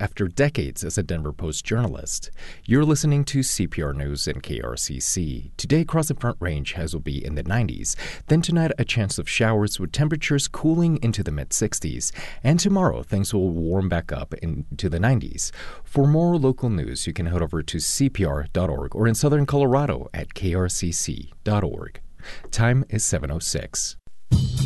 after decades as a Denver Post journalist. You're listening to CPR News and KRCC. Today, across the Front Range, highs will be in the 90s. Then tonight, a chance of showers with temperatures cooling into the mid-60s. And tomorrow, things will warm back up into the 90s. For more local news, you can head over to CPR.org or in southern Colorado at KRCC.org. Time is 7:06.